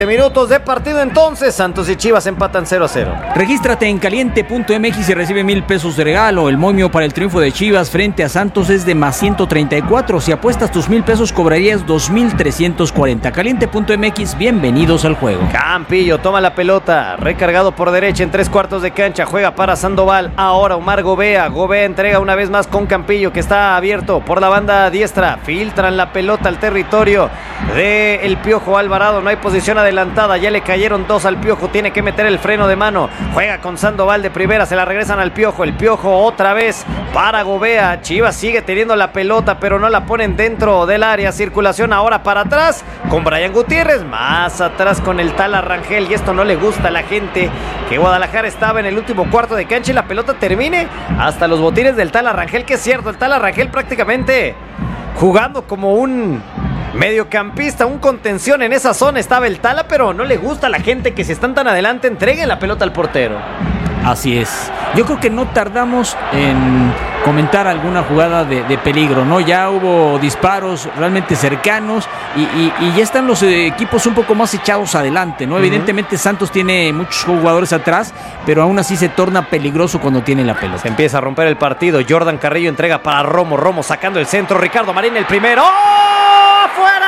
Minutos de partido entonces, Santos y Chivas empatan 0-0. Regístrate en caliente.mx y recibe 1,000 pesos de regalo. El momio para el triunfo de Chivas frente a Santos es de más 134. Si apuestas tus 1,000 pesos cobrarías 2,340. Caliente.mx, bienvenidos al juego. Campillo toma la pelota, recargado por derecha en 3/4 de cancha, juega para Sandoval. Ahora Omar Gobea entrega una vez más con Campillo, que está abierto por la banda diestra. Filtran la pelota al territorio de el Piojo Alvarado. No hay posición adelantada, ya le cayeron 2 al Piojo, tiene que meter el freno de mano, juega con Sandoval de primera, se la regresan al Piojo, el Piojo otra vez para Gobea. Chivas sigue teniendo la pelota, pero no la ponen dentro del área. Circulación ahora para atrás con Brian Gutiérrez, más atrás con el Tala Rangel, y esto no le gusta a la gente, que Guadalajara estaba en el último cuarto de cancha y la pelota termine hasta los botines del Tala Rangel, que es cierto, el Tala Rangel prácticamente jugando como un mediocampista, un contención en esa zona estaba el Tala, pero no le gusta a la gente que si están tan adelante entreguen la pelota al portero. Así es. Yo creo que no tardamos en comentar alguna jugada de peligro, ¿no? Ya hubo disparos realmente cercanos y ya están los equipos un poco más echados adelante, ¿no? Evidentemente Santos tiene muchos jugadores atrás, pero aún así se torna peligroso cuando tiene la pelota. Se empieza a romper el partido. Jordan Carrillo entrega para Romo sacando el centro. Ricardo Marín el primero. ¡Oh! ¡Fuera!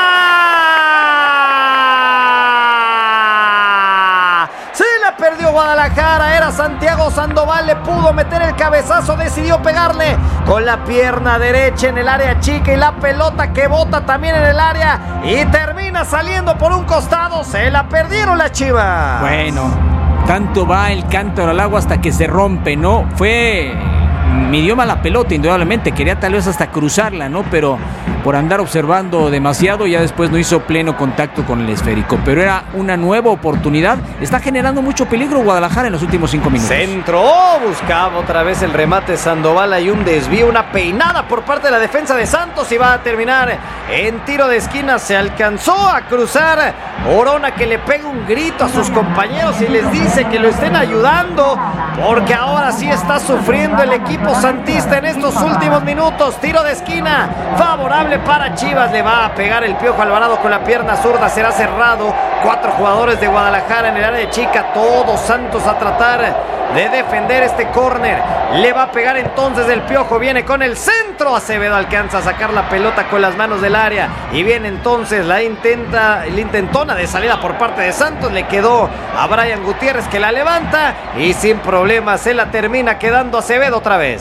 Perdió Guadalajara, era Santiago Sandoval, le pudo meter el cabezazo, decidió pegarle con la pierna derecha en el área chica y la pelota que bota también en el área y termina saliendo por un costado. Se la perdieron las Chivas. Bueno, tanto va el cántaro al agua hasta que se rompe, ¿no? Midió mal la pelota, indudablemente, quería tal vez hasta cruzarla, ¿no? Pero por andar observando demasiado, ya después no hizo pleno contacto con el esférico. Pero era una nueva oportunidad. Está generando mucho peligro Guadalajara en los últimos 5 minutos. Centro, buscaba otra vez el remate Sandoval. Hay un desvío, una peinada por parte de la defensa de Santos y va a terminar en tiro de esquina. Se alcanzó a cruzar Orona, que le pega un grito a sus compañeros y les dice que lo estén ayudando, porque ahora sí está sufriendo el equipo santista en estos últimos minutos. Tiro de esquina favorable para Chivas. Le va a pegar el Piojo Alvarado con la pierna zurda. Será cerrado. 4 jugadores de Guadalajara en el área de chica. Todos Santos a tratar de defender este córner. Le va a pegar entonces el Piojo. Viene con el centro. Acevedo alcanza a sacar la pelota con las manos del área. Y viene entonces la intentona de salida por parte de Santos. Le quedó a Brian Gutiérrez, que la levanta y sin problema se la termina quedando Acevedo otra vez.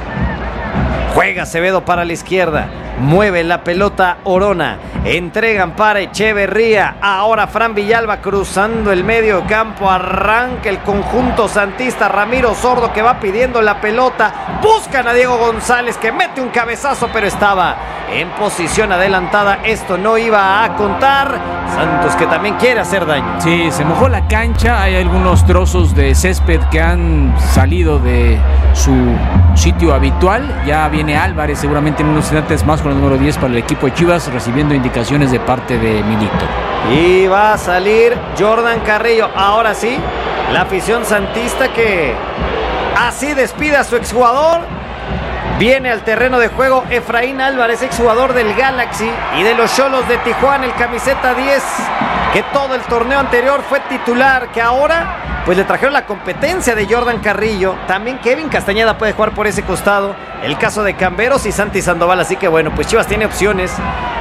Juega Acevedo para la izquierda. Mueve la pelota Orona. Entregan para Echeverría. Ahora Fran Villalba cruzando el medio campo. Arranca el conjunto santista. Ramiro Sordo, que va pidiendo la pelota. Buscan a Diego González, que mete un cabezazo, pero estaba en posición adelantada. Esto no iba a contar. Santos, que también quiere hacer daño. Sí, se mojó la cancha. Hay algunos trozos de césped que han salido de su sitio habitual. Ya viene Álvarez seguramente en unos instantes más con el número 10 para el equipo de Chivas, recibiendo indicaciones de parte de Milito. Y va a salir Jordan Carrillo. Ahora sí, la afición santista que así despide a su exjugador. Viene al terreno de juego Efraín Álvarez, exjugador del Galaxy y de los Xolos de Tijuana, el camiseta 10, que todo el torneo anterior fue titular, que ahora pues le trajeron la competencia de Jordan Carrillo. También Kevin Castañeda puede jugar por ese costado. El caso de Camberos y Santi Sandoval. Así que bueno, pues Chivas tiene opciones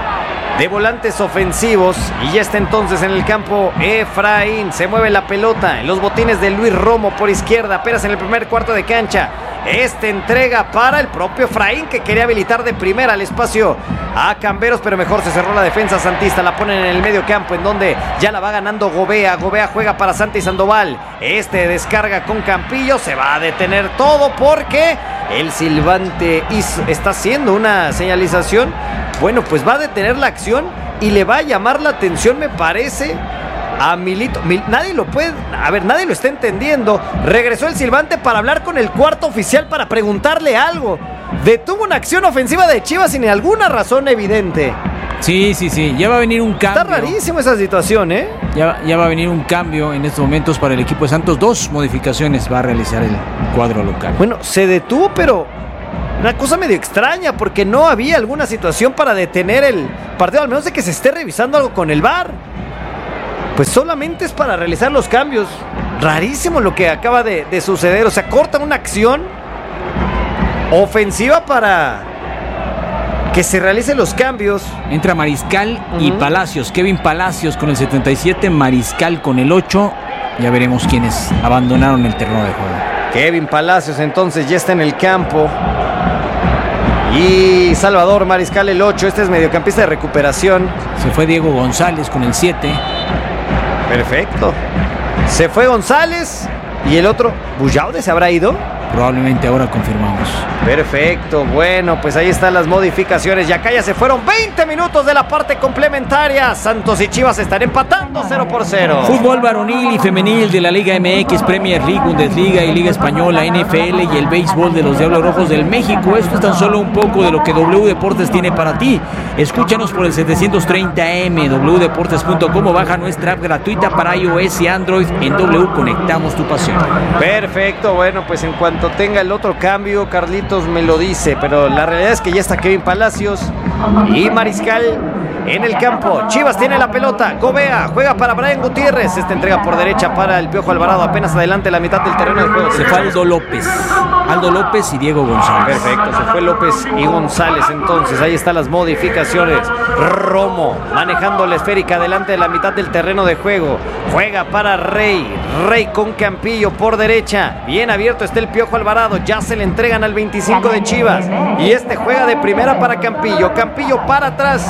de volantes ofensivos. Y ya está entonces en el campo Efraín. Se mueve la pelota en los botines de Luis Romo por izquierda. Apenas en el primer cuarto de cancha. Entrega para el propio Efraín, que quería habilitar de primera el espacio a Camberos, pero mejor se cerró la defensa santista. La ponen en el medio campo, en donde ya la va ganando Gobea. Gobea juega para Santi Sandoval. Descarga con Campillo. Se va a detener todo porque el silbante está haciendo una señalización. Bueno, pues va a detener la acción y le va a llamar la atención, me parece, a Milito. Nadie lo está entendiendo. Regresó el silbante para hablar con el cuarto oficial para preguntarle algo. Detuvo una acción ofensiva de Chivas sin alguna razón evidente. Sí, ya va a venir un cambio. Está rarísimo esa situación, ¿eh? Ya va a venir un cambio en estos momentos para el equipo de Santos. 2 modificaciones va a realizar el cuadro local. Bueno, se detuvo, pero una cosa medio extraña, porque no había alguna situación para detener el partido, al menos de que se esté revisando algo con el VAR. pues solamente es para realizar los cambios. Rarísimo lo que acaba de suceder. O sea, cortan una acción ofensiva para que se realicen los cambios. Entra Mariscal y Palacios. Kevin Palacios con el 77, Mariscal con el 8. Ya veremos quiénes abandonaron el terreno de juego. Kevin Palacios entonces ya está en el campo. Y Salvador Mariscal el 8. Este es mediocampista de recuperación. Se fue Diego González con el 7. Perfecto. Se fue González. Y el otro, ¿Bujaude se habrá ido? Probablemente ahora confirmamos. Perfecto, bueno, pues ahí están las modificaciones. Y acá ya se fueron 20 minutos de la parte complementaria. Santos y Chivas están empatando 0-0. Fútbol varonil y femenil de la Liga MX, Premier League, Bundesliga y Liga Española, NFL y el béisbol de los Diablos Rojos del México. Esto es tan solo un poco de lo que W Deportes tiene para ti. Escúchanos por el 730M, wdeportes.com, o baja nuestra app gratuita para iOS y Android. En W conectamos tu pasión. Perfecto, bueno, pues en cuanto tenga el otro cambio, Carlitos me lo dice, pero la realidad es que ya está Kevin Palacios y Mariscal en el campo. Chivas tiene la pelota, Gobea juega para Brian Gutiérrez, esta entrega por derecha para el Piojo Alvarado, apenas adelante la mitad del terreno de juego. Se fue Aldo López y Diego González. Perfecto, se fue López y González, entonces ahí están las modificaciones. Romo manejando la esférica adelante de la mitad del terreno de juego, juega para Rey con Campillo por derecha, bien abierto está el Piojo Alvarado, ya se le entregan al 25 de Chivas y este juega de primera para Campillo para atrás.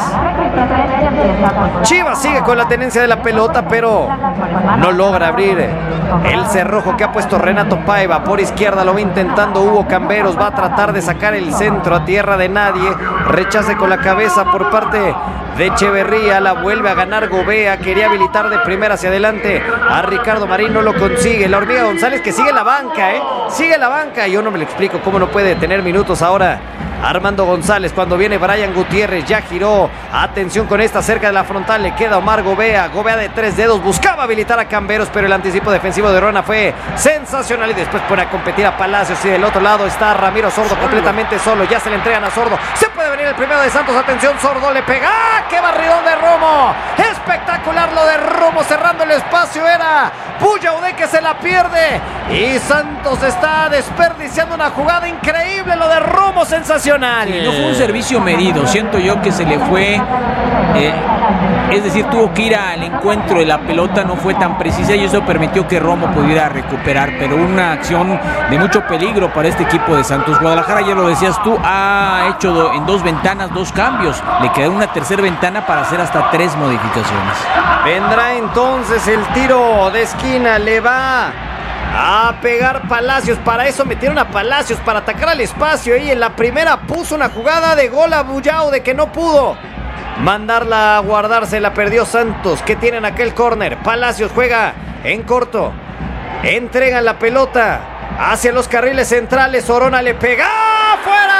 Chivas sigue con la tenencia de la pelota, pero no logra abrir el cerrojo que ha puesto Renato Paiva. Por izquierda lo va intentando Hugo Camberos, va a tratar de sacar el centro a tierra de nadie, rechace con la cabeza por parte de Echeverría, la vuelve a ganar Gobea, quería habilitar de primera hacia adelante a Ricardo Marín, no lo consigue. La Hormiga González que sigue la banca, sigue la banca. Yo no me lo explico cómo no puede tener minutos ahora Armando González cuando viene Brian Gutiérrez, ya giró, atención con esta cerca de la frontal, le queda Omar Gobea de 3 dedos, buscaba habilitar a Camberos, pero el anticipo defensivo de Rona fue sensacional y después pone a competir a Palacios y del otro lado está Ramiro Sordo completamente solo, ya se le entregan a Sordo, se puede venir el primero de Santos, atención, Sordo le pega, ¡ah! ¡Qué barridón de Romo! Espectacular lo de Romo, cerrando el espacio, era Bujaude que se la pierde y Santos está desperdiciando una jugada increíble, lo de Romo, sensacional. Sí, no fue un servicio medido, siento yo que se le fue, es decir, tuvo que ir al encuentro de la pelota, no fue tan precisa y eso permitió que Romo pudiera recuperar, pero una acción de mucho peligro para este equipo de Santos. Guadalajara, ya lo decías tú, ha hecho en 2 ventanas 2 cambios, le queda una tercera ventana para hacer hasta 3 modificaciones. Vendrá entonces el tiro de esquina, le va a pegar Palacios, para eso metieron a Palacios, para atacar al espacio, y en la primera puso una jugada de gol a Bujaude que no pudo mandarla a guardarse, la perdió Santos, que tienen aquel córner. Palacios juega en corto, entregan la pelota hacia los carriles centrales, Orona le pega, ¡fuera!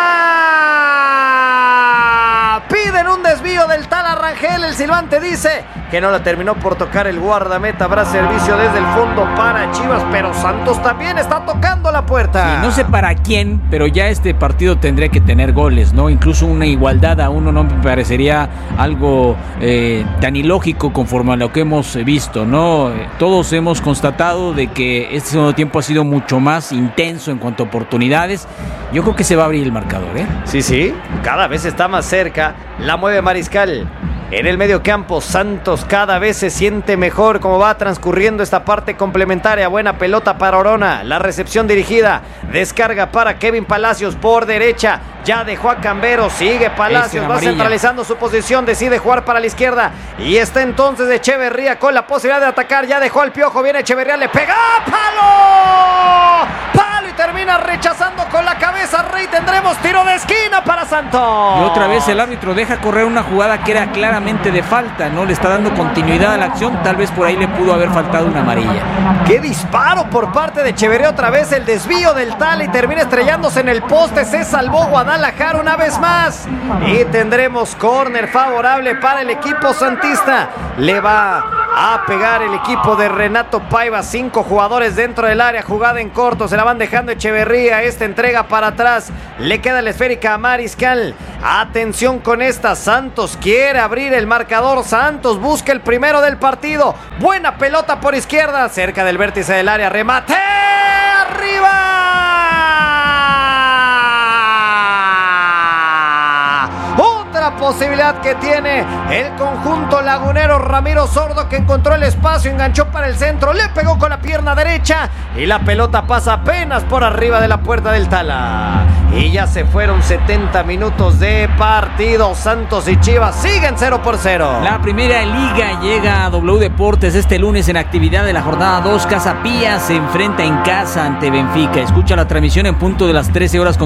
Piden un desvío del Tala Rangel, el silbante dice que no la terminó por tocar el guardameta, habrá servicio desde el fondo para Chivas, pero Santos también está tocando la puerta. Sí, no sé para quién, pero ya este partido tendría que tener goles, ¿no? Incluso una igualdad a uno no me parecería algo tan ilógico conforme a lo que hemos visto, ¿no? Todos hemos constatado de que este segundo tiempo ha sido mucho más intenso en cuanto a oportunidades. Yo creo que se va a abrir el marcador, ¿eh? Sí, cada vez está más cerca, la mueve Mariscal. En el medio campo, Santos cada vez se siente mejor como va transcurriendo esta parte complementaria. Buena pelota para Orona, la recepción dirigida, descarga para Kevin Palacios por derecha, ya dejó a Camberos, sigue Palacios, va centralizando su posición, decide jugar para la izquierda y está entonces Echeverría con la posibilidad de atacar, ya dejó al Piojo, viene Echeverría, le pega, ¡palo! ¡Palo! Y termina rechazando con la cabeza Rey, tendremos tiro de esquina para Santos. Y otra vez el árbitro deja correr una jugada que era claramente de falta, no le está dando continuidad a la acción, tal vez por ahí le pudo haber faltado una amarilla. ¡Qué disparo por parte de Echeverría! Otra vez el desvío del Tala y termina estrellándose en el poste, se salvó Guadalajara una vez más y tendremos córner favorable para el equipo santista. Le va a pegar el equipo de Renato Paiva. 5 jugadores dentro del área, jugada en corto, se la van dejando Echeverría. Esta entrega para atrás, le queda la esférica a Mariscal. Atención con esta, Santos quiere abrir el marcador. Santos busca el primero del partido. Buena pelota por izquierda, cerca del vértice del área, remate arriba. Posibilidad que tiene el conjunto lagunero. Ramiro Sordo, que encontró el espacio, enganchó para el centro, le pegó con la pierna derecha y la pelota pasa apenas por arriba de la puerta del Tala. Y ya se fueron 70 minutos de partido. Santos y Chivas siguen 0-0. La primera liga llega a W Deportes este lunes en actividad de la jornada 2. Casa Pía se enfrenta en casa ante Benfica. Escucha la transmisión en punto de las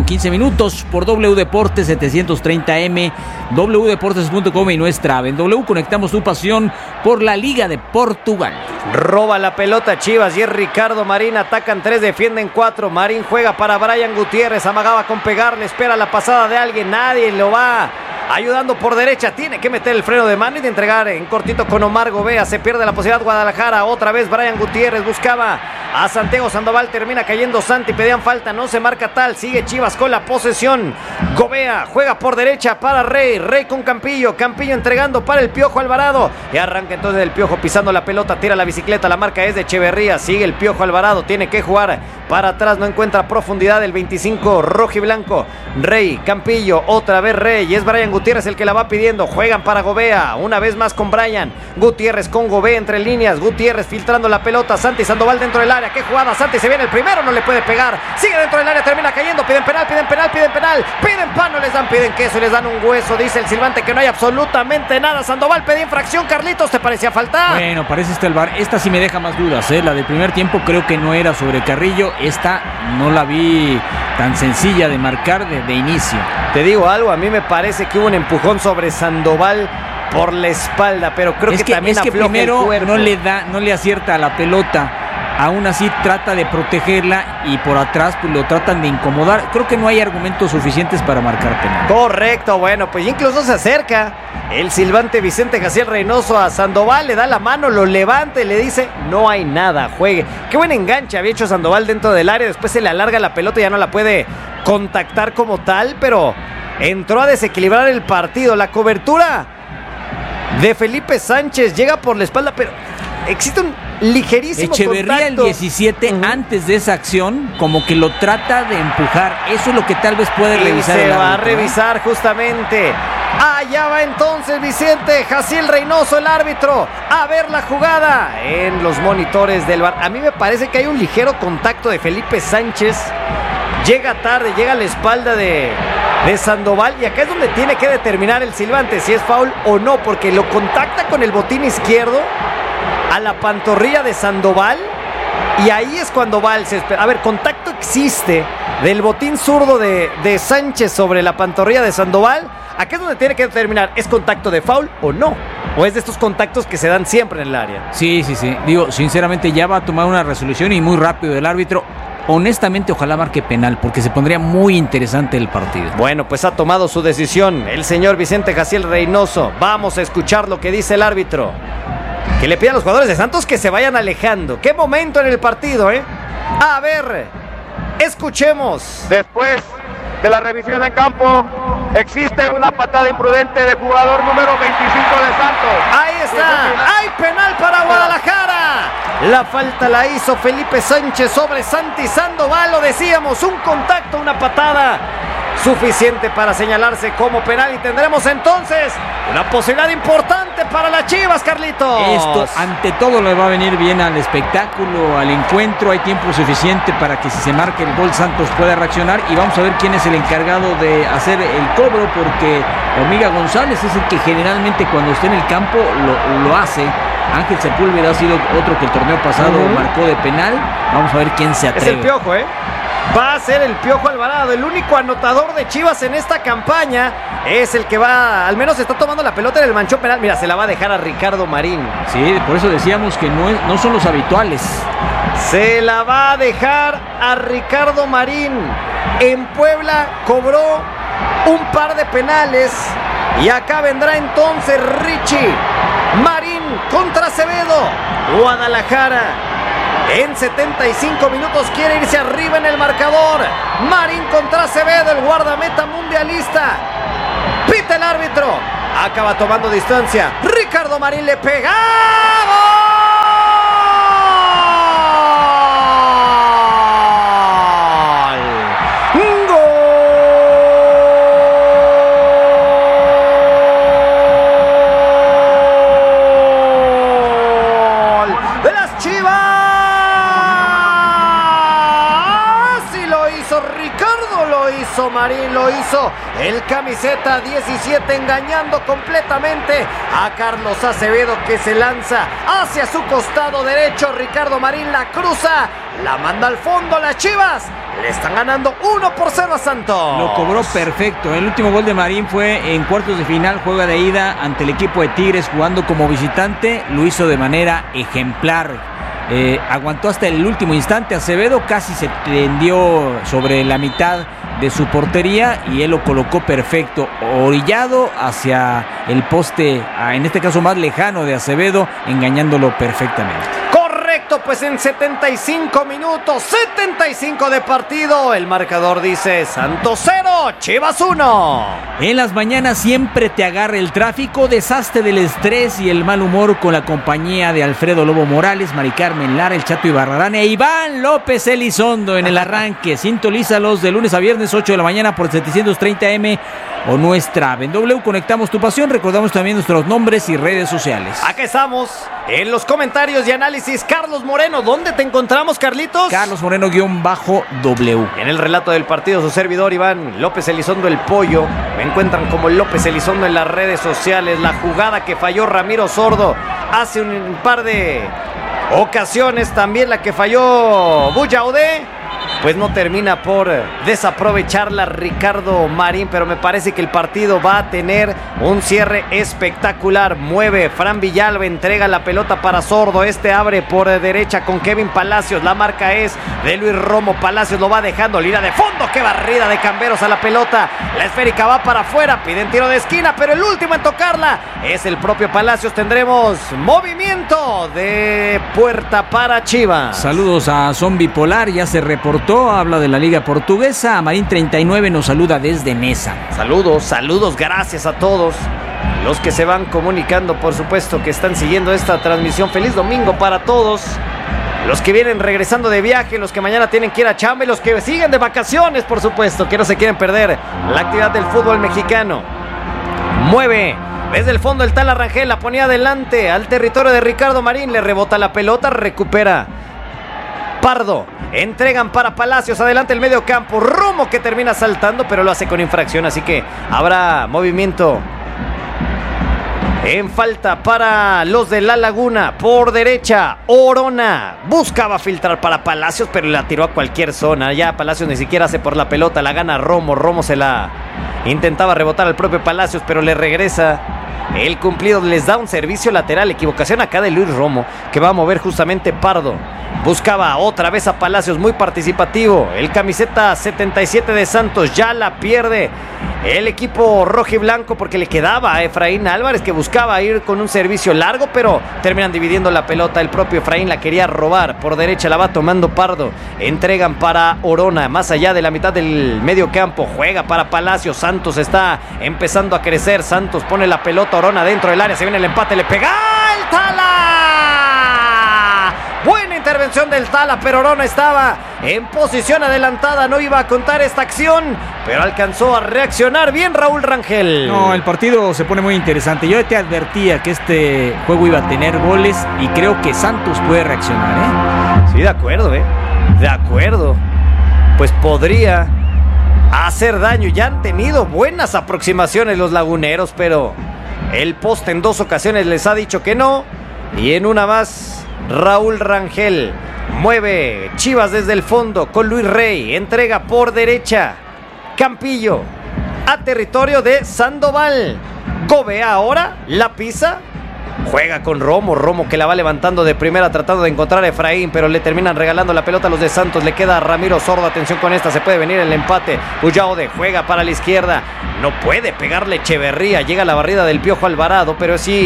13:15 por W Deportes 730M, wdeportes.com y nuestra app. En W conectamos tu pasión por la Liga de Portugal. Roba la pelota Chivas y es Ricardo Marín. Atacan 3, defienden 4. Marín juega para Brian Gutiérrez. Amagaba con pegarle, espera la pasada de alguien. Nadie lo va ayudando por derecha. Tiene que meter el freno de mano y de entregar en cortito con Omar Gobea. Se pierde la posibilidad Guadalajara. Otra vez Brian Gutiérrez buscaba a Santiago Sandoval. Termina cayendo Santi. Pedían falta. No se marca tal. Sigue Chivas con la posesión. Gobea juega por derecha para Rey. Rey con Campillo. Campillo entregando para el Piojo Alvarado. Y arranca entonces el Piojo pisando la pelota. Tira la bicicleta. La marca es de Echeverría. Sigue el Piojo Alvarado. Tiene que jugar para atrás. No encuentra profundidad el 25 rojiblanco. Rey. Campillo. Otra vez Rey. Y es Brian Gutiérrez el que la va pidiendo. Juegan para Gobea. Una vez más con Brian. Gutiérrez con Gobea entre líneas. Gutiérrez filtrando la pelota. Santi Sandoval dentro del área. ¡Qué jugada! Santi se viene el primero. No le puede pegar. Sigue dentro del área. Termina cayendo. Piden penal. Piden penal. Piden penal. Piden pan. No les dan. Piden queso y les dan un hueso. Dice el silbante que no hay absolutamente nada. Sandoval pedía infracción. Carlitos, ¿te parecía falta? Bueno, parece el VAR. Esta sí me deja más dudas, ¿eh? La del primer tiempo creo que no era sobre Carrillo. Esta no la vi tan sencilla de marcar de inicio. Te digo algo, a mí me parece que hubo un empujón sobre Sandoval por la espalda, pero creo que también afloja primero el cuerpo. no le acierta a la pelota. Aún así trata de protegerla y por atrás pues lo tratan de incomodar. Creo que no hay argumentos suficientes para marcar penal. Correcto, bueno, pues incluso se acerca el silbante Vicente Jaciel Reynoso a Sandoval, le da la mano, lo levanta y le dice, no hay nada, juegue. Qué buen enganche había hecho Sandoval dentro del área, después se le alarga la pelota y ya no la puede contactar como tal, pero entró a desequilibrar el partido. La cobertura de Felipe Sánchez llega por la espalda, pero existe un ligerísimo Echeverría contacto. El 17 antes de esa acción como que lo trata de empujar. Eso es lo que tal vez puede revisar se el va a árbitro, revisar justamente. Allá va entonces Vicente Jaciel Reynoso, el árbitro, a ver la jugada en los monitores del VAR. A mí me parece que hay un ligero contacto de Felipe Sánchez. Llega tarde, llega a la espalda de Sandoval y acá es donde tiene que determinar el silbante si es foul o no, porque lo contacta con el botín izquierdo a la pantorrilla de Sandoval y ahí es cuando va el césped. A ver, contacto existe del botín zurdo de Sánchez sobre la pantorrilla de Sandoval. Acá es donde tiene que determinar, ¿es contacto de foul o no? ¿O es de estos contactos que se dan siempre en el área? Sí. Digo, sinceramente ya va a tomar una resolución y muy rápido el árbitro. Honestamente, ojalá marque penal, porque se pondría muy interesante el partido. Bueno, pues ha tomado su decisión el señor Vicente Jaciel Reynoso. Vamos a escuchar lo que dice el árbitro. Que le pide a los jugadores de Santos que se vayan alejando. ¡Qué momento en el partido, eh! A ver, escuchemos. Después de la revisión en campo, existe una patada imprudente del jugador número 25 de Santos. Ahí está, hay penal para Guadalajara. La falta la hizo Felipe Sánchez sobre Santi Sandoval. Lo decíamos, un contacto, una patada suficiente para señalarse como penal y tendremos entonces una posibilidad importante para las Chivas, Carlitos. Esto ante todo le va a venir bien al espectáculo, al encuentro. Hay tiempo suficiente para que si se marque el gol Santos pueda reaccionar y vamos a ver quién es el encargado de hacer el cobro, porque Hormiga González es el que generalmente cuando esté en el campo lo hace. Ángel Sepúlveda ha sido otro que el torneo pasado marcó de penal. Vamos a ver quién se atreve. Es el Piojo, ¿eh? Va a ser el Piojo Alvarado, el único anotador de Chivas en esta campaña. Es el que va, al menos está tomando la pelota en el manchón penal. Mira, se la va a dejar a Ricardo Marín. Sí, por eso decíamos que no son los habituales. Se la va a dejar a Ricardo Marín. En Puebla cobró un par de penales. Y acá vendrá entonces Richie Marín contra Acevedo. Guadalajara en 75 minutos quiere irse arriba en el marcador. Marín contra Acevedo, el guardameta mundialista. Pita el árbitro. Acaba tomando distancia. Ricardo Marín le pega. Marín lo hizo, el camiseta 17 engañando completamente a Carlos Acevedo, que se lanza hacia su costado derecho. Ricardo Marín la cruza, la manda al fondo. Las Chivas le están ganando 1-0 a Santos. Lo cobró perfecto. El último gol de Marín fue en cuartos de final, juega de ida ante el equipo de Tigres jugando como visitante. Lo hizo de manera ejemplar. Aguantó hasta el último instante. Acevedo casi se tendió sobre la mitad de su portería y él lo colocó perfecto, orillado hacia el poste, en este caso más lejano de Acevedo, engañándolo perfectamente. Correcto, pues en 75 minutos, 75 de partido, el marcador dice Santos 0, Chivas 1. En las mañanas siempre te agarra el tráfico, deshazte del estrés y el mal humor con la compañía de Alfredo Lobo Morales, Mari Carmen Lara, el Chato Ibarrarán e Iván López Elizondo en el arranque. Sintonízalos de lunes a viernes 8 de la mañana por 730M o nuestra app. En W conectamos tu pasión. Recordamos también nuestros nombres y redes sociales. Acá estamos en los comentarios y análisis. Carlos Moreno, ¿dónde te encontramos, Carlitos? Carlos Moreno _W. En el relato del partido, su servidor Iván López Elizondo, el Pollo. Me encuentran como López Elizondo en las redes sociales. La jugada que falló Ramiro Sordo hace un par de ocasiones, también la que falló Buyaudé, pues no termina por desaprovecharla Ricardo Marín, pero me parece que el partido va a tener un cierre espectacular. Mueve Fran Villalba, entrega la pelota para Sordo, este abre por derecha con Kevin Palacios, la marca es de Luis Romo, Palacios lo va dejando, línea de fondo, qué barrida de Camberos a la pelota, la esférica va para afuera, piden tiro de esquina, pero el último en tocarla es el propio Palacios. Tendremos movimiento de puerta para Chivas. Saludos a Zombie Polar, ya se reportó, habla de la Liga Portuguesa. Marín 39 nos saluda desde Mesa. Saludos, gracias a todos los que se van comunicando, por supuesto, que están siguiendo esta transmisión. Feliz domingo para todos. Los que vienen regresando de viaje, los que mañana tienen que ir a chamba y los que siguen de vacaciones, por supuesto, que no se quieren perder la actividad del fútbol mexicano. Mueve desde el fondo el Tala Rangel, la ponía adelante al territorio de Ricardo Marín, le rebota la pelota, recupera Pardo, entregan para Palacios, adelante el medio campo, Romo que termina saltando, pero lo hace con infracción, así que habrá movimiento en falta para los de La Laguna. Por derecha, Orona buscaba filtrar para Palacios, pero la tiró a cualquier zona. Ya Palacios ni siquiera hace por la pelota, la gana Romo. Romo se la intentaba rebotar al propio Palacios, pero le regresa el cumplido. Les da un servicio lateral, equivocación acá de Luis Romo, que va a mover justamente Pardo. Buscaba otra vez a Palacios, muy participativo. El camiseta 77 de Santos ya la pierde el equipo rojiblanco, porque le quedaba a Efraín Álvarez, que buscaba ir con un servicio largo, pero terminan dividiendo la pelota. El propio Efraín la quería robar. Por derecha la va tomando Pardo. Entregan para Orona, más allá de la mitad del medio campo. Juega para Palacios. Santos está empezando a crecer. Santos pone la pelota, Orona dentro del área. Se viene el empate, le pega el Tala. Buena intervención del Tala, pero Orona estaba en posición adelantada, no iba a contar esta acción, pero alcanzó a reaccionar bien Raúl Rangel. No, el partido se pone muy interesante. Yo te advertía que este juego iba a tener goles y creo que Santos puede reaccionar, Sí, de acuerdo, de acuerdo. Pues podría hacer daño. Ya han tenido buenas aproximaciones los laguneros, pero el poste en 2 ocasiones les ha dicho que no, y en una más Raúl Rangel mueve Chivas desde el fondo con Luis Rey, entrega por derecha Campillo a territorio de Sandoval. Gobea ahora la pisa, juega con Romo que la va levantando de primera tratando de encontrar a Efraín, pero le terminan regalando la pelota a los de Santos. Le queda a Ramiro Sordo, atención con esta, se puede venir el empate. Buyaudé juega para la izquierda, no puede pegarle Echeverría, llega la barrida del Piojo Alvarado, pero sí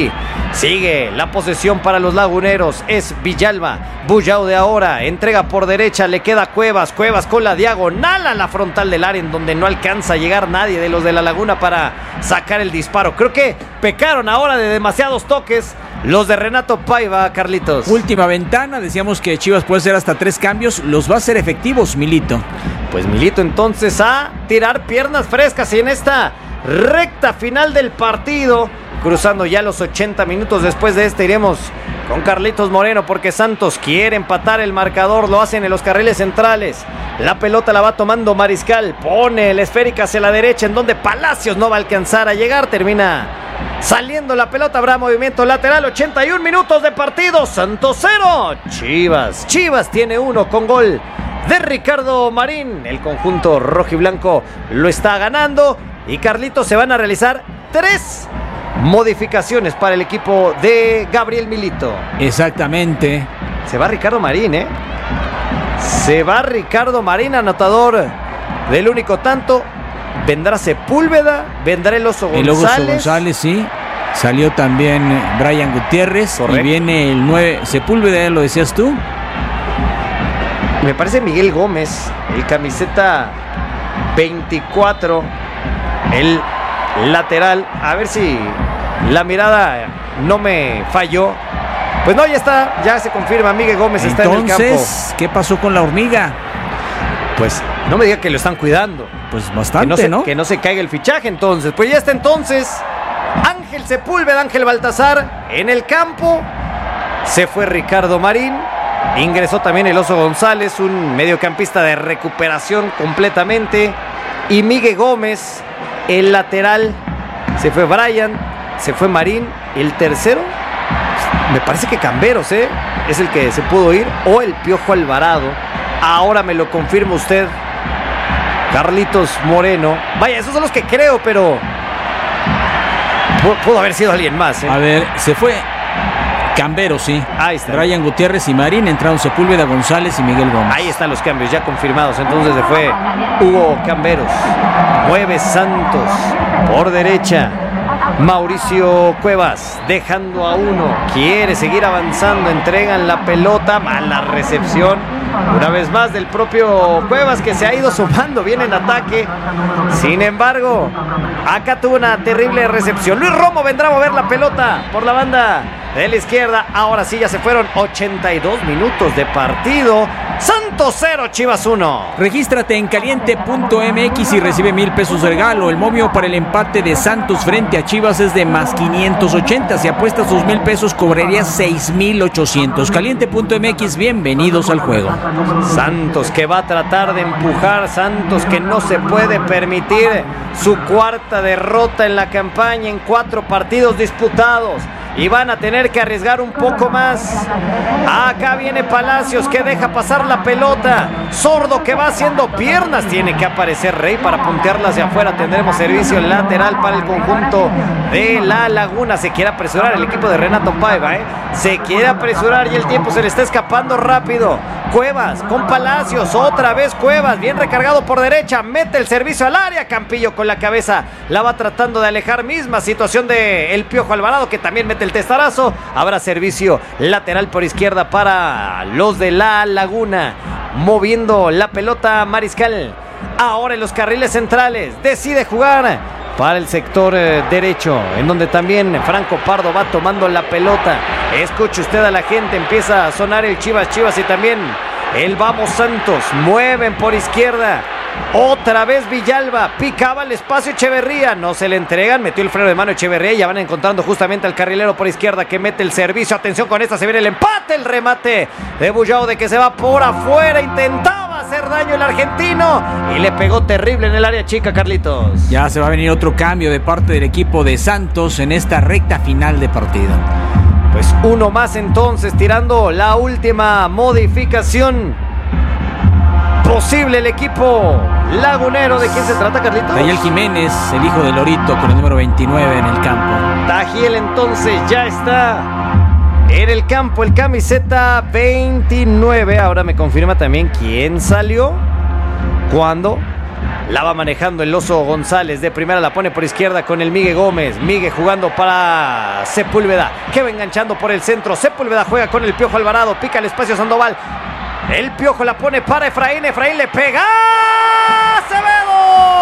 Sigue la posesión para los laguneros. Es Villalba. Bullao de ahora. Entrega por derecha. Le queda Cuevas. Cuevas con la diagonal a la frontal del área, en donde no alcanza a llegar nadie de los de la Laguna para sacar el disparo. Creo que pecaron ahora de demasiados toques los de Renato Paiva, Carlitos. Última ventana. Decíamos que Chivas puede hacer hasta 3 cambios. Los va a hacer efectivos, Milito. Pues Milito entonces a tirar piernas frescas y en esta recta final del partido, cruzando ya los 80 minutos después de este, iremos con Carlitos Moreno porque Santos quiere empatar el marcador, lo hacen en los carriles centrales. La pelota la va tomando Mariscal, pone la esférica hacia la derecha en donde Palacios no va a alcanzar a llegar, termina saliendo la pelota, habrá movimiento lateral, 81 minutos de partido, Santos 0, Chivas tiene 1 con gol de Ricardo Marín. El conjunto rojiblanco lo está ganando y Carlitos, se van a realizar 3 modificaciones para el equipo de Gabriel Milito. Exactamente. Se va Ricardo Marín, se va Ricardo Marín, anotador del único tanto. Vendrá Sepúlveda, vendrá el Oso González. El Oso González, sí. Salió también Brian Gutiérrez. Correcto. Y viene el 9, Sepúlveda, ¿lo decías tú? Me parece Miguel Gómez, el camiseta 24, el lateral. A ver si la mirada no me falló. Pues no, ya está, ya se confirma, Miguel Gómez. Entonces, está en el campo. Entonces, ¿qué pasó con la hormiga? Pues no me diga que lo están cuidando. Pues bastante, ¿no? Que no se caiga el fichaje entonces. Pues ya está entonces Ángel Sepúlveda, Ángel Baltazar en el campo. Se fue Ricardo Marín. Ingresó también el Oso González, un mediocampista de recuperación completamente. Y Miguel Gómez, el lateral. Se fue Brian, se fue Marín. El tercero, me parece que Camberos, es el que se pudo ir. O el Piojo Alvarado. Ahora me lo confirma usted, Carlitos Moreno. Vaya, esos son los que creo, pero pudo haber sido alguien más. A ver, se fue Camberos, sí. Ahí está. Brian Gutiérrez y Marín, entraron Sepúlveda, González y Miguel Gómez. Ahí están los cambios ya confirmados. Entonces se fue Hugo Camberos. Mueve Santos por derecha. Mauricio Cuevas dejando a uno, quiere seguir avanzando, entregan la pelota, mala recepción una vez más del propio Cuevas, que se ha ido sumando bien en ataque. Sin embargo, acá tuvo una terrible recepción. Luis Romo vendrá a mover la pelota por la banda de la izquierda. Ahora sí, ya se fueron 82 minutos de partido. Santos 0, Chivas 1. Regístrate en caliente.mx y recibe 1,000 pesos de regalo. El momio para el empate de Santos frente a Chivas es de más 580. Si apuestas tus 1,000 pesos, cobrarías 6,800. Caliente.mx, bienvenidos al juego. Santos que va a tratar de empujar. Santos que no se puede permitir su cuarta derrota en la campaña en 4 partidos disputados. Y van a tener que arriesgar un poco más. Acá viene Palacios, que deja pasar la pelota. Sordo que va haciendo piernas. Tiene que aparecer Rey para puntearla hacia afuera. Tendremos servicio lateral para el conjunto de la Laguna. Se quiere apresurar el equipo de Renato Paiva, Se quiere apresurar y el tiempo se le está escapando rápido. Cuevas con Palacios. Otra vez Cuevas, bien recargado por derecha. Mete el servicio al área. Campillo con la cabeza la va tratando de alejar. Misma situación de el Piojo Alvarado, que también mete el testarazo. Habrá servicio lateral por izquierda para los de la Laguna. Moviendo la pelota Mariscal. Ahora en los carriles centrales. Decide jugar para el sector derecho, en donde también Franco Pardo va tomando la pelota. Escuche usted a la gente. Empieza a sonar el Chivas y también el Vamos Santos. Mueven por izquierda. Otra vez Villalba, picaba el espacio Echeverría, no se le entregan, metió el freno de mano Echeverría y ya van encontrando justamente al carrilero por izquierda que mete el servicio. Atención con esta, se viene el empate, el remate de Bullao, de que se va por afuera, intentaba hacer daño el argentino y le pegó terrible en el área chica, Carlitos. Ya se va a venir otro cambio de parte del equipo de Santos en esta recta final de partido. Pues uno más entonces, tirando la última modificación posible el equipo lagunero. ¿De quién se trata, Carlitos? Daniel Jiménez, el hijo de Lorito, con el número 29 en el campo. Tajiel entonces ya está en el campo, el camiseta 29. Ahora me confirma también quién salió, cuándo La va manejando el Oso González. De primera la pone por izquierda con el Miguel Gómez. Miguel jugando para Sepúlveda, que va enganchando por el centro. Sepúlveda juega con el Piojo Alvarado. Pica el espacio Sandoval. El Piojo la pone para Efraín. Efraín le pega. ¡Acevedo!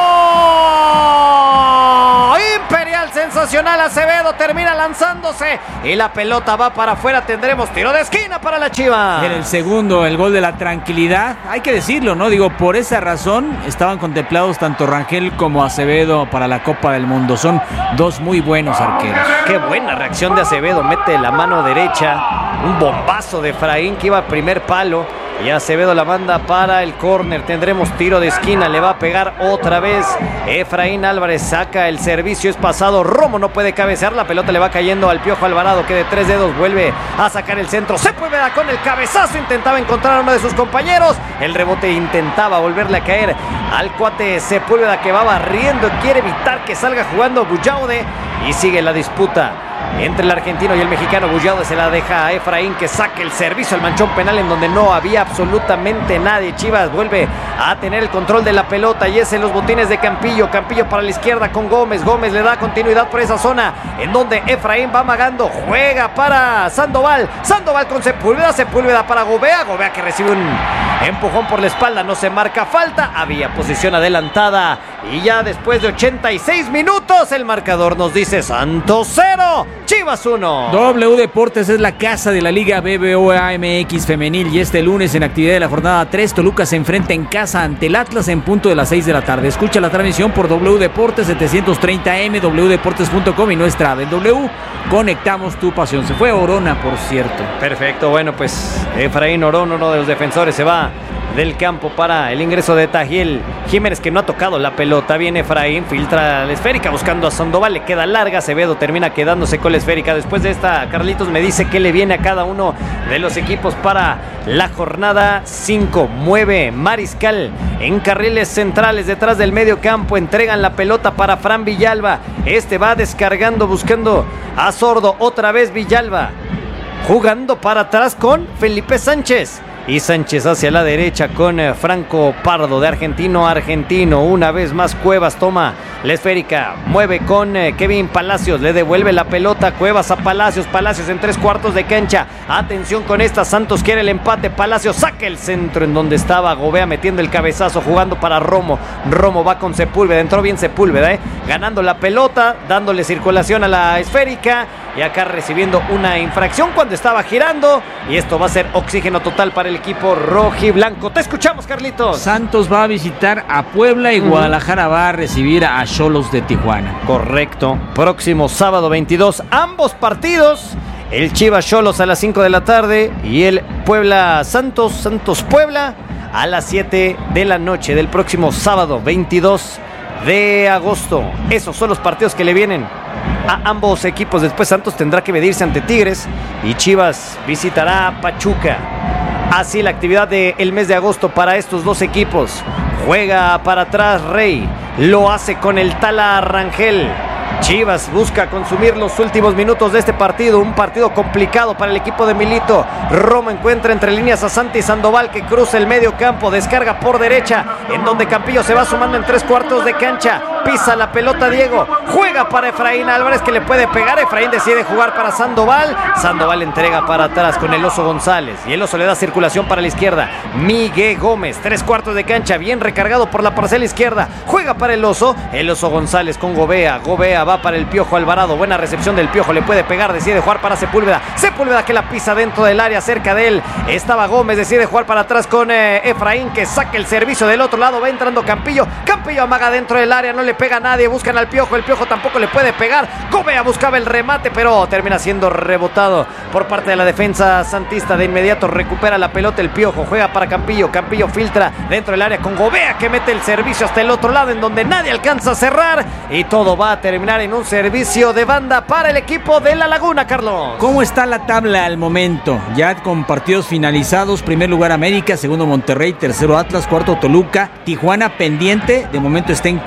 Imperial, sensacional. Acevedo termina lanzándose y la pelota va para afuera. Tendremos tiro de esquina para la Chivas. En el segundo, el gol de la tranquilidad. Hay que decirlo, ¿no? Digo, por esa razón estaban contemplados tanto Rangel como Acevedo para la Copa del Mundo. Son dos muy buenos arqueros. Qué buena reacción de Acevedo. Mete la mano derecha. Un bombazo de Efraín que iba al primer palo. Y Acevedo la manda para el córner. Tendremos tiro de esquina. Le va a pegar otra vez Efraín Álvarez. Saca el servicio. Es pasado. Romo no puede cabecear. La pelota le va cayendo al Piojo Alvarado, que de 3 dedos vuelve a sacar el centro. Sepúlveda con el cabezazo. Intentaba encontrar a uno de sus compañeros. El rebote intentaba volverle a caer al cuate Sepúlveda, que va barriendo. Quiere evitar que salga jugando Bullaude. Y sigue la disputa entre el argentino y el mexicano. Bullaude se la deja a Efraín, que saque el servicio al manchón penal en donde no había absolutamente nadie. Chivas vuelve a tener el control de la pelota y es en los botines de Campillo. Campillo para la izquierda con Gómez. Gómez le da continuidad por esa zona en donde Efraín va amagando. Juega para Sandoval. Sandoval con Sepúlveda. Sepúlveda para Gobea. Gobea que recibe un empujón por la espalda. No se marca falta. Había posición adelantada. Y ya después de 86 minutos el marcador nos dice Santos 0, Chivas 1. W Deportes es la casa de la Liga BBVA MX femenil y este lunes en actividad de la jornada 3 Toluca se enfrenta en casa ante el Atlas en punto de las 6 de la tarde. Escucha la transmisión por W Deportes 730M, wdeportes.com y nuestra app en W. Conectamos tu pasión. Se fue Orona, por cierto. Perfecto, bueno, pues Efraín Orón, uno de los defensores, se va del campo para el ingreso de Tajiel Jiménez, que no ha tocado la pelota. Viene Efraín, filtra la esférica buscando a Sandoval, le queda larga. Acevedo termina quedándose con la esférica. Después de esta, Carlitos me dice que le viene a cada uno de los equipos para la jornada 5. Mueve Mariscal en carriles centrales detrás del medio campo. Entregan la pelota para Fran Villalba. Este va descargando, buscando a Sordo. Otra vez Villalba jugando para atrás con Felipe Sánchez. Y Sánchez hacia la derecha con Franco Pardo, de argentino a argentino. Una vez más Cuevas toma la esférica, mueve con Kevin Palacios, le devuelve la pelota Cuevas a Palacios. Palacios en 3/4 de cancha. Atención con esta, Santos quiere el empate. Palacios saca el centro en donde estaba Gobea metiendo el cabezazo, jugando para Romo. Romo va con Sepúlveda, entró bien Sepúlveda, ganando la pelota, dándole circulación a la esférica. Y acá recibiendo una infracción cuando estaba girando. Y esto va a ser oxígeno total para el equipo rojiblanco. Te escuchamos, Carlitos. Santos va a visitar a Puebla y Guadalajara va a recibir a Xolos de Tijuana. Correcto. Próximo sábado 22. Ambos partidos. El Chivas Xolos a las 5 de la tarde. Y el Puebla Santos. Santos Puebla a las 7 de la noche del próximo sábado 22 de agosto. Esos son los partidos que le vienen a ambos equipos. Después Santos tendrá que medirse ante Tigres y Chivas visitará a Pachuca. Así la actividad del mes de agosto para estos dos equipos. Juega para atrás Rey, lo hace con el Tala Rangel. Chivas busca consumir los últimos minutos de este partido, un partido complicado para el equipo de Milito. Romo encuentra entre líneas a Santi Sandoval, que cruza el medio campo, descarga por derecha, en donde Campillo se va sumando en 3/4 de cancha. Pisa la pelota Diego, juega para Efraín Álvarez, que le puede pegar. Efraín decide jugar para Sandoval. Sandoval entrega para atrás con el Oso González y el Oso le da circulación para la izquierda. Miguel Gómez, 3/4 de cancha, bien recargado por la parcela izquierda. Juega para el Oso González con Gobea. Gobea va para el Piojo Alvarado, buena recepción del Piojo, le puede pegar, decide jugar para Sepúlveda. Sepúlveda que la pisa dentro del área, cerca de él estaba Gómez, decide jugar para atrás con Efraín, que saca el servicio del otro lado. Va entrando Campillo, Campillo amaga dentro del área, no le pega a nadie, buscan al Piojo, el Piojo tampoco le puede pegar. Gobea buscaba el remate, pero termina siendo rebotado por parte de la defensa santista. De inmediato recupera la pelota el Piojo, juega para Campillo, Campillo filtra dentro del área con Gobea, que mete el servicio hasta el otro lado, en donde nadie alcanza a cerrar, y todo va a terminar en un servicio de banda para el equipo de La Laguna, Carlos. ¿Cómo está la tabla al momento? Ya con partidos finalizados: primer lugar América, segundo Monterrey, tercero Atlas, cuarto Toluca, Tijuana pendiente, de momento está en quinto,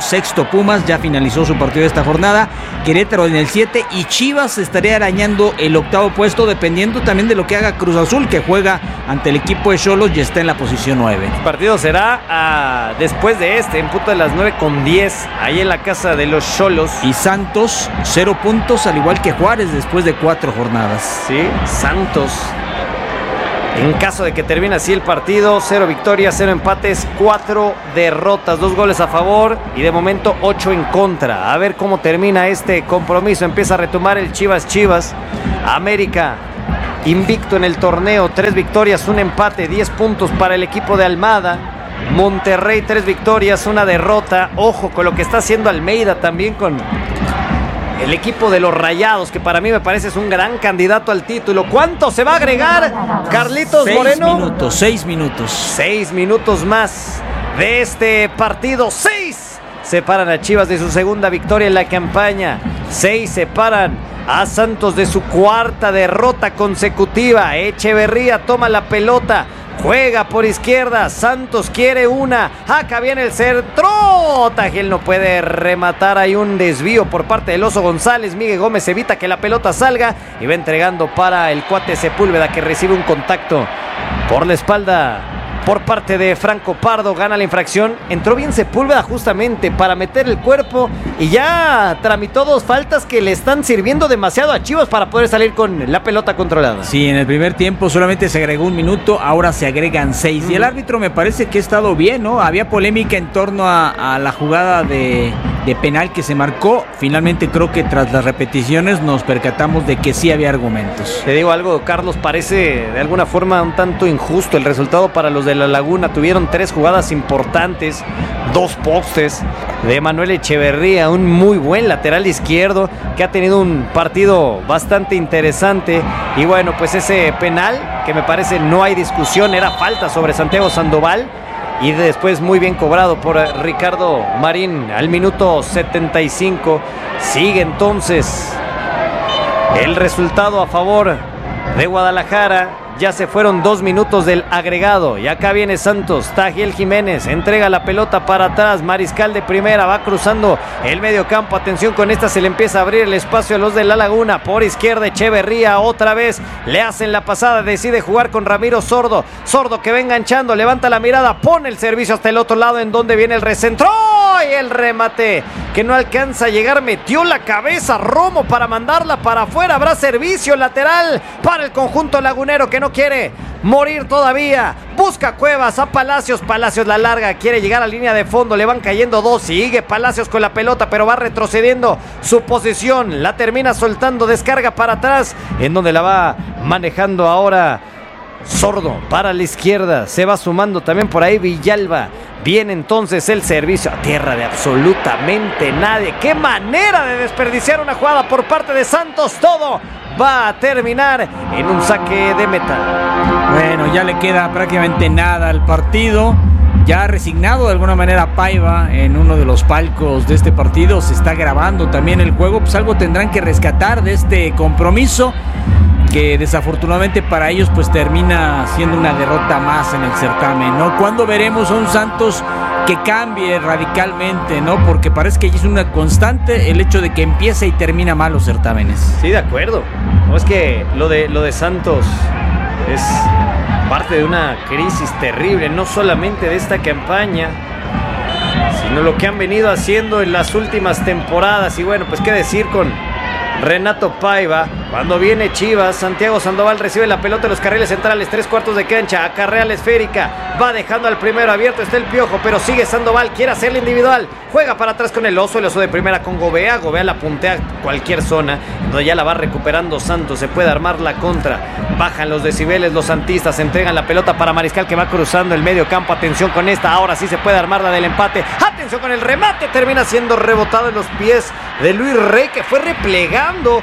sexto Pumas, ya finalizó su partido de esta jornada, Querétaro en el 7 y Chivas estaría arañando el octavo puesto, dependiendo también de lo que haga Cruz Azul, que juega ante el equipo de Xolos y está en la posición 9. El partido será después de en punto de las 9:10, ahí en la casa de los Xolos. Y Santos, 0 puntos, al igual que Juárez, después de 4 jornadas. Sí, Santos. En caso de que termine así el partido, 0 victorias, 0 empates, 4 derrotas, 2 goles a favor y de momento 8 en contra. A ver cómo termina este compromiso. Empieza a retomar el Chivas. América invicto en el torneo, 3 victorias, 1 empate, 10 puntos para el equipo de Almada. Monterrey, 3 victorias, 1 derrota. Ojo con lo que está haciendo Almeida también con el equipo de los Rayados, que para mí me parece es un gran candidato al título. ¿Cuánto se va a agregar, Carlitos Moreno? 6 minutos. 6 minutos más de este partido. 6 separan a Chivas de su segunda victoria en la campaña. 6 separan a Santos de su cuarta derrota consecutiva. Echeverría toma la pelota, juega por izquierda, Santos quiere una, acá viene el centro, Tagiel no puede rematar, hay un desvío por parte del Oso González, Miguel Gómez evita que la pelota salga y va entregando para el cuate Sepúlveda, que recibe un contacto por la espalda por parte de Franco Pardo, gana la infracción. Entró bien Sepúlveda justamente para meter el cuerpo y ya tramitó 2 faltas que le están sirviendo demasiado a Chivas para poder salir con la pelota controlada. Sí, en el primer tiempo solamente se agregó 1 minuto, ahora se agregan 6. Y el árbitro me parece que ha estado bien, ¿no? Había polémica en torno a la jugada de penal que se marcó. Finalmente creo que tras las repeticiones nos percatamos de que sí había argumentos. Te digo algo, Carlos, parece de alguna forma un tanto injusto el resultado para los de la Laguna. Tuvieron 3 jugadas importantes, 2 postes de Manuel Echeverría, un muy buen lateral izquierdo que ha tenido un partido bastante interesante. Y bueno, pues ese penal que me parece no hay discusión, era falta sobre Santiago Sandoval. Y después muy bien cobrado por Ricardo Marín al minuto 75. Sigue entonces el resultado a favor de Guadalajara. Ya se fueron 2 minutos del agregado. Y acá viene Santos. Tagiel Jiménez entrega la pelota para atrás. Mariscal de primera va cruzando el medio campo. Atención con esta, se le empieza a abrir el espacio a los de la Laguna. Por izquierda Echeverría otra vez. Le hacen la pasada. Decide jugar con Ramiro Sordo. Sordo que va enganchando. Levanta la mirada. Pone el servicio hasta el otro lado en donde viene el recentro. Y el remate que no alcanza a llegar. Metió la cabeza Romo para mandarla para afuera. Habrá servicio lateral para el conjunto lagunero que no quiere morir todavía. Busca Cuevas a Palacios. Palacios la larga. Quiere llegar a línea de fondo. Le van cayendo 2. Sigue Palacios con la pelota, pero va retrocediendo su posición. La termina soltando. Descarga para atrás, en donde la va manejando ahora Sordo para la izquierda. Se va sumando también por ahí Villalba. Viene entonces el servicio a tierra de absolutamente nadie. ¡Qué manera de desperdiciar una jugada por parte de Santos! Todo va a terminar en un saque de meta. Bueno, ya le queda prácticamente nada al partido. Ya resignado de alguna manera Paiva en uno de los palcos de este partido. Se está grabando también el juego. Pues algo tendrán que rescatar de este compromiso, que desafortunadamente para ellos pues termina siendo una derrota más en el certamen, ¿no? ¿Cuándo veremos a un Santos que cambie radicalmente, ¿no? Porque parece que es una constante el hecho de que empieza y termina mal los certámenes. Sí, de acuerdo. No, es que lo de Santos es parte de una crisis terrible, no solamente de esta campaña, sino lo que han venido haciendo en las últimas temporadas. Y bueno, pues qué decir con Renato Paiva. Cuando viene Chivas, Santiago Sandoval recibe la pelota en los carriles centrales, 3/4 de cancha, acarrea la esférica, va dejando al primero abierto, está el Piojo, pero sigue Sandoval, quiere hacerle individual, juega para atrás con el Oso de primera con Gobea la puntea cualquier zona, donde ya la va recuperando Santos, se puede armar la contra, bajan los decibeles los santistas, entregan la pelota para Mariscal que va cruzando el medio campo, atención con esta, ahora sí se puede armar la del empate, atención con el remate, termina siendo rebotado en los pies de Luis Rey, que fue replegando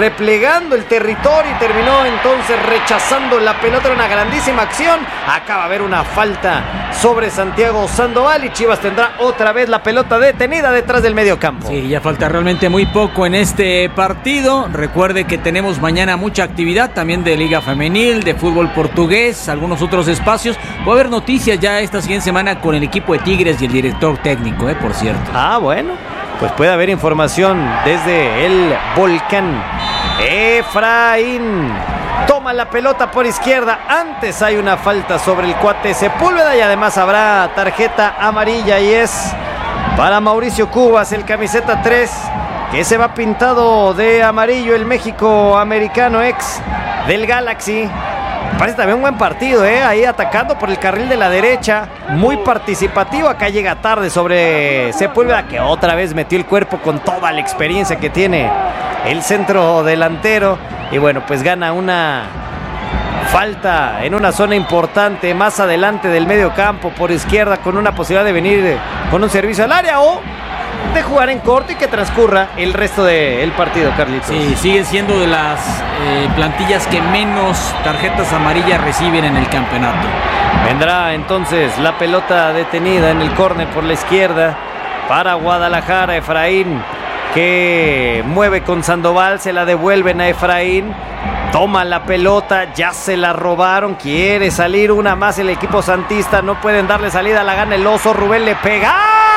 el territorio y terminó entonces rechazando la pelota. Era una grandísima acción. Acaba de haber una falta sobre Santiago Sandoval, y Chivas tendrá otra vez la pelota detenida detrás del medio campo. Sí, ya falta realmente muy poco en este partido. Recuerde que tenemos mañana mucha actividad también de Liga Femenil, de fútbol portugués, algunos otros espacios. Va a haber noticias ya esta siguiente semana con el equipo de Tigres y el director técnico, por cierto. Bueno, pues puede haber información desde el Volcán. Efraín toma la pelota por izquierda. Antes hay una falta sobre el cuate Sepúlveda y además habrá tarjeta amarilla, y es para Mauricio Cubas, el camiseta 3, que se va pintado de amarillo, el México-americano ex del Galaxy. Parece también un buen partido, ahí atacando por el carril de la derecha, muy participativo. Acá llega tarde sobre Sepúlveda, que otra vez metió el cuerpo con toda la experiencia que tiene el centro delantero. Y bueno, pues gana una falta en una zona importante más adelante del medio campo por izquierda, con una posibilidad de venir con un servicio al área o de jugar en corto y que transcurra el resto del partido, Carlitos. Sí, sigue siendo de las plantillas que menos tarjetas amarillas reciben en el campeonato. Vendrá entonces la pelota detenida en el córner por la izquierda para Guadalajara. Efraín, que mueve con Sandoval, se la devuelven a Efraín. Toma la pelota, ya se la robaron, quiere salir una más el equipo santista, no pueden darle salida, la gana el Oso. Rubén le pega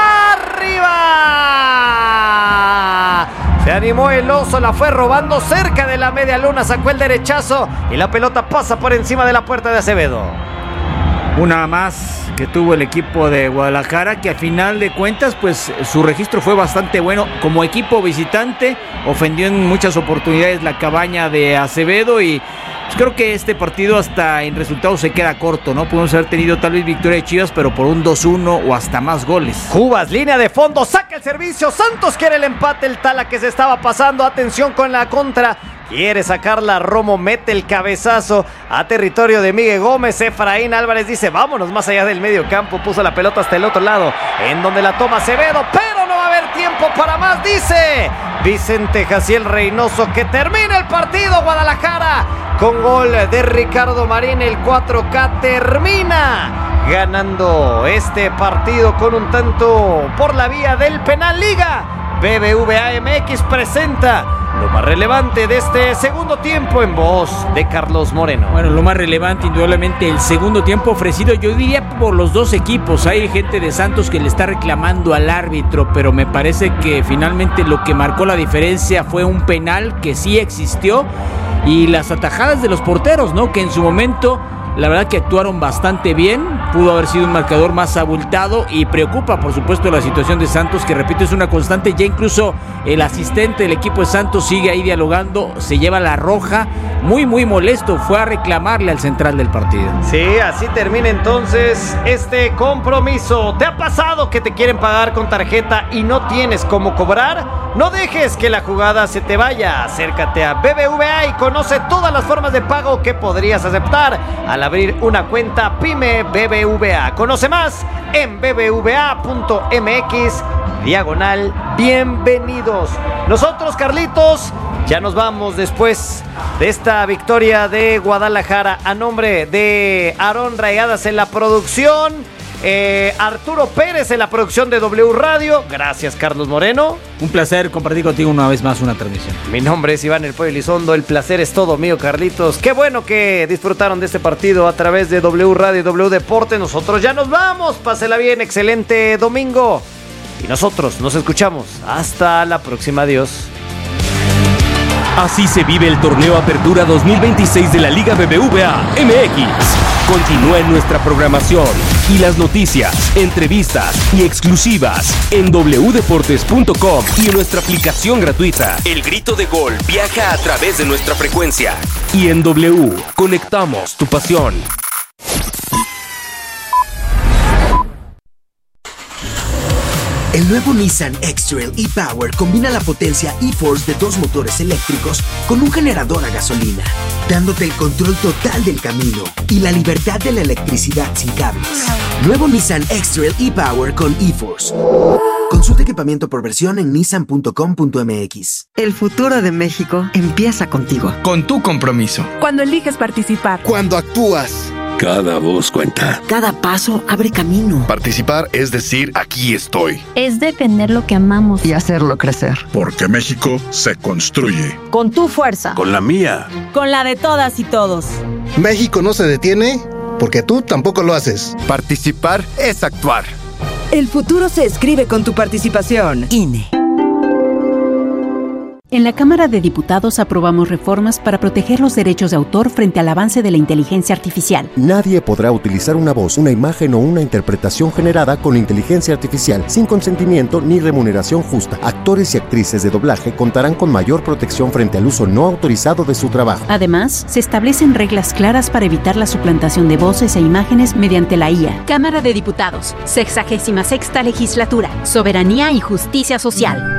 arriba. Se animó el Oso, la fue robando cerca de la media luna, sacó el derechazo y la pelota pasa por encima de la puerta de Acevedo. Una más que tuvo el equipo de Guadalajara, que a final de cuentas pues su registro fue bastante bueno. Como equipo visitante ofendió en muchas oportunidades la cabaña de Acevedo, y pues creo que este partido hasta en resultados se queda corto, ¿no? Pudimos haber tenido tal vez victoria de Chivas, pero por un 2-1 o hasta más goles. Cubas, línea de fondo, saca el servicio, Santos quiere el empate, el Tala que se estaba pasando, atención con la contra. Quiere sacarla Romo, mete el cabezazo a territorio de Miguel Gómez. Efraín Álvarez dice, vámonos más allá del medio campo. Puso la pelota hasta el otro lado, en donde la toma Acevedo, pero no va a haber tiempo para más, dice Vicente Jaciel Reynoso. Que termine el partido. Guadalajara con gol de Ricardo Marín, el 4K termina ganando este partido con un tanto por la vía del penal. Liga BBVA MX presenta lo más relevante de este segundo tiempo en voz de Carlos Moreno. Bueno, lo más relevante indudablemente el segundo tiempo ofrecido, yo diría, por los dos equipos. Hay gente de Santos que le está reclamando al árbitro, pero me parece que finalmente lo que marcó la diferencia fue un penal que sí existió, y las atajadas de los porteros, ¿no? Que en su momento la verdad que actuaron bastante bien. Pudo haber sido un marcador más abultado, y preocupa por supuesto la situación de Santos, que repito es una constante. Ya incluso el asistente del equipo de Santos sigue ahí dialogando, se lleva la roja, muy molesto, fue a reclamarle al central del partido. Sí, así termina entonces este compromiso. ¿Te ha pasado que te quieren pagar con tarjeta y no tienes cómo cobrar? No dejes que la jugada se te vaya. Acércate a BBVA y conoce todas las formas de pago que podrías aceptar al abrir una cuenta PYME BBVA. Conoce más en bbva.mx/bienvenidos. Nosotros, Carlitos, ya nos vamos después de esta victoria de Guadalajara. A nombre de Aarón Raigadas en la producción, Arturo Pérez en la producción de W Radio. Gracias, Carlos Moreno. Un placer compartir contigo una vez más una transmisión. Mi nombre es Iván El Pollo Elizondo. El placer es todo mío, Carlitos. Qué bueno que disfrutaron de este partido a través de W Radio y W Deporte. Nosotros ya nos vamos. Pásela bien, excelente domingo. Y nosotros nos escuchamos. Hasta la próxima. Adiós. Así se vive el torneo Apertura 2026 de la Liga BBVA MX. Continúa en nuestra programación y las noticias, entrevistas y exclusivas en wdeportes.com y en nuestra aplicación gratuita. El grito de gol viaja a través de nuestra frecuencia. Y en W, conectamos tu pasión. El nuevo Nissan X-Trail e-Power combina la potencia e-Force de 2 motores eléctricos con un generador a gasolina, dándote el control total del camino y la libertad de la electricidad sin cables. Nuevo Nissan X-Trail e-Power con e-Force. Consulta equipamiento por versión en nissan.com.mx. El futuro de México empieza contigo. Con tu compromiso. Cuando eliges participar. Cuando actúas. Cada voz cuenta. Cada paso abre camino. Participar es decir, aquí estoy. Es defender lo que amamos y hacerlo crecer. Porque México se construye. Con tu fuerza. Con la mía. Con la de todas y todos. México no se detiene porque tú tampoco lo haces. Participar es actuar. El futuro se escribe con tu participación. INE. En la Cámara de Diputados aprobamos reformas para proteger los derechos de autor frente al avance de la inteligencia artificial. Nadie podrá utilizar una voz, una imagen o una interpretación generada con inteligencia artificial sin consentimiento ni remuneración justa. Actores y actrices de doblaje contarán con mayor protección frente al uso no autorizado de su trabajo. Además, se establecen reglas claras para evitar la suplantación de voces e imágenes mediante la IA. Cámara de Diputados, 66ª Legislatura, Soberanía y Justicia Social.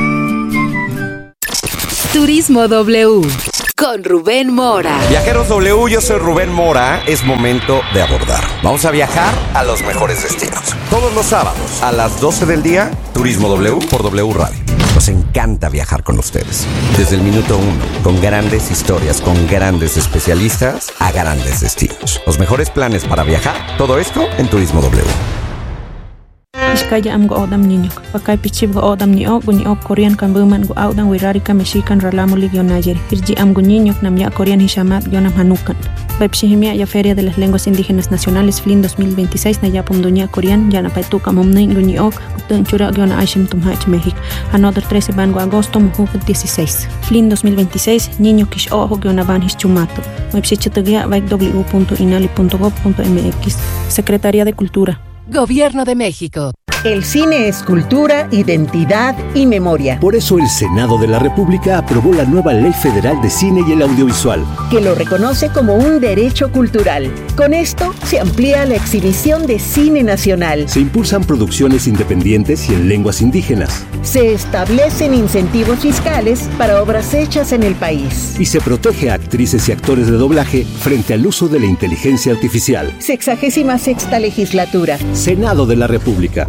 Turismo W con Rubén Mora. Viajeros W, yo soy Rubén Mora. Es momento de abordar. Vamos a viajar a los mejores destinos. Todos los sábados a las 12 del día, Turismo W por W Radio. Nos encanta viajar con ustedes. Desde el minuto 1, con grandes historias, con grandes especialistas a grandes destinos. Los mejores planes para viajar, todo esto en Turismo W. Iskaya am go odam niño, pakai pichib go odam ni ok Korean kan buman go audan wirari ka mexican ralamo ligio Niger. Irji am go niño nam ya Korean hishamat gionam hanukan. Pepshihimia ya Feria de las Lenguas Indígenas Nacionales FLIN 2026 na ya pomdunia Korean ya na paituka momni guni ok utun chura giona aishim tumhach México. Another 13 ban go agosto muhu 16. FLIN 2026 niño kish ojo giona van hischumato. Website www.inali.gov.mx. Secretaría de Cultura. Gobierno de México. El cine es cultura, identidad y memoria. Por eso el Senado de la República aprobó la nueva Ley Federal de Cine y el Audiovisual, que lo reconoce como un derecho cultural. Con esto se amplía la exhibición de cine nacional. Se impulsan producciones independientes y en lenguas indígenas. Se establecen incentivos fiscales para obras hechas en el país. Y se protege a actrices y actores de doblaje frente al uso de la inteligencia artificial. 66ª Legislatura. Senado de la República.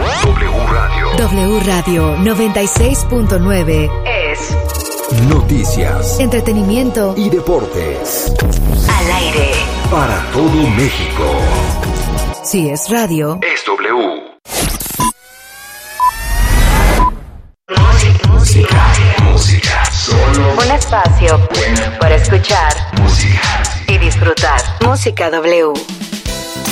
W Radio 96.9 es noticias, entretenimiento y deportes. Al aire. Para todo México. Si es radio, es W. Música. Solo un espacio para escuchar música y disfrutar. Música W.